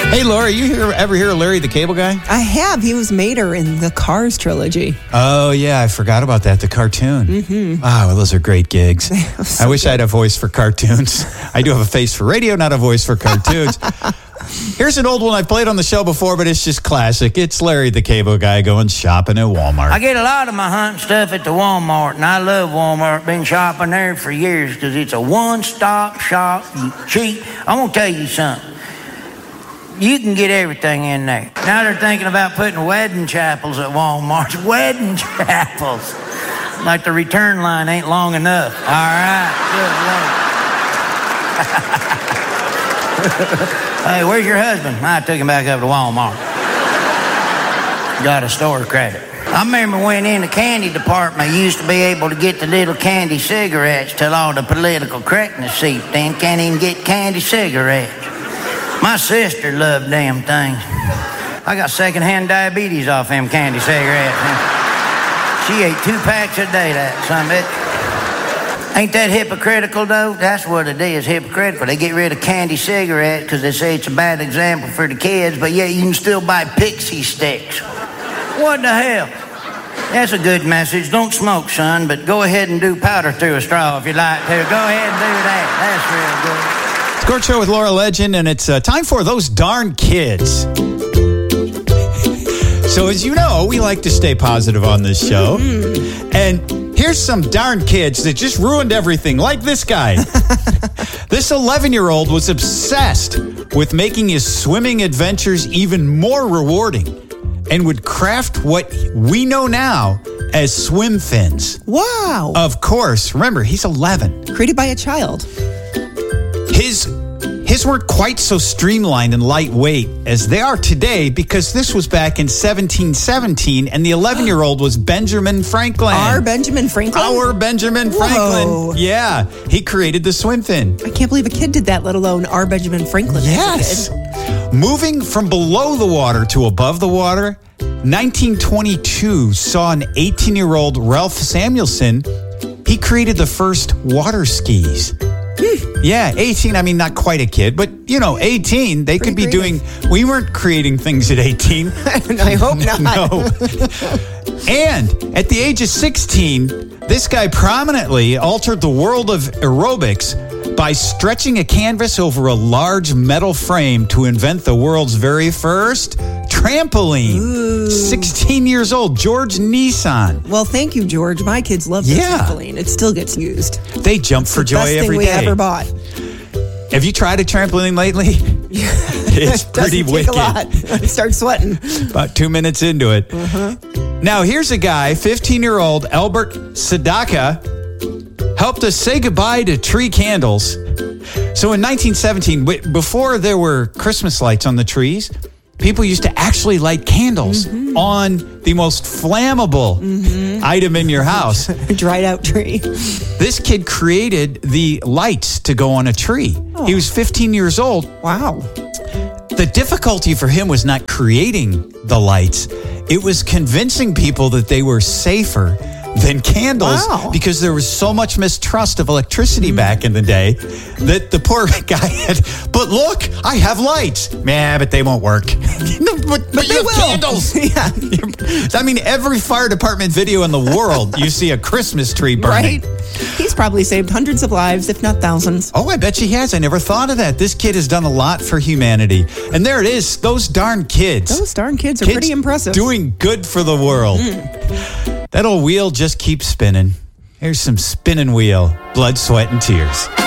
Hey, Laura, ever hear of Larry the Cable Guy? I have. He was Mater in the Cars trilogy. Oh, yeah, I forgot about that, the cartoon. Mm-hmm. Oh, well, those are great gigs. I wish I had a voice for cartoons. I do have a face for radio, not a voice for cartoons. Here's an old one I've played on the show before, but it's just classic. It's Larry the Cable Guy going shopping at Walmart. I get a lot of my hunting stuff at the Walmart, and I love Walmart. Been shopping there for years because it's a one-stop shop. Cheap. I'm going to tell you something. You can get everything in there. Now they're thinking about putting wedding chapels at Walmart. Wedding chapels. Like the return line ain't long enough. All right. Good luck. Hey, where's your husband? I took him back up to Walmart. Got a store credit. I remember when in the candy department, I used to be able to get the little candy cigarettes till all the political correctness seeped in. Can't even get candy cigarettes. My sister loved them things. I got secondhand diabetes off them candy cigarettes. She ate 2 packs a day, that son of it. Ain't that hypocritical, though? That's what it is, hypocritical. They get rid of candy cigarettes because they say it's a bad example for the kids, but yet you can still buy Pixie Sticks. What the hell? That's a good message. Don't smoke, son, but go ahead and do powder through a straw if you like to. Go ahead and do that. That's real good. Score Show with Laura Legend, and it's time for Those Darn Kids. So as you know, we like to stay positive on this show. Mm-hmm. And here's some darn kids that just ruined everything, like this guy. This 11-year-old was obsessed with making his swimming adventures even more rewarding and would craft what we know now as swim fins. Wow. Of course. Remember, he's 11. Created by a child. His weren't quite so streamlined and lightweight as they are today because this was back in 1717 and the 11-year-old was Benjamin Franklin. Our Benjamin Franklin? Our Benjamin Franklin. Whoa. Yeah, he created the swim fin. I can't believe a kid did that, let alone our Benjamin Franklin. Yes. Moving from below the water to above the water, 1922 saw an 18-year-old Ralph Samuelson. He created the first water skis. Yeah, 18, I mean, not quite a kid, but, 18, they could be doing, we weren't creating things at 18. I hope not. No. And at the age of 16, this guy prominently altered the world of aerobics by stretching a canvas over a large metal frame to invent the world's very first trampoline. Ooh. 16 years old, George Nissan. Well, thank you, George. My kids love the trampoline. It still gets used. They jump for joy every day. Best thing we ever bought. Have you tried a trampoline lately? It's pretty wicked. A lot. I start sweating. About 2 minutes into it. Uh-huh. Now, here's a guy, 15-year-old Albert Sadaka, helped us say goodbye to tree candles. So in 1917, before there were Christmas lights on the trees, people used to actually light candles on the most flammable item in your house. A dried out tree. This kid created the lights to go on a tree. Oh. He was 15 years old. Wow. The difficulty for him was not creating the lights. It was convincing people that they were safer than candles because there was so much mistrust of electricity back in the day that the poor guy had, but look, I have lights. Yeah, but they won't work. but you have candles. Yeah. I mean, every fire department video in the world, you see a Christmas tree burning. Right? He's probably saved hundreds of lives, if not thousands. Oh, I bet he has. I never thought of that. This kid has done a lot for humanity. And there it is. Those darn kids. Those darn kids are pretty impressive. Doing good for the world. That old wheel just keeps spinning. Here's some spinning wheel, blood, sweat, and tears.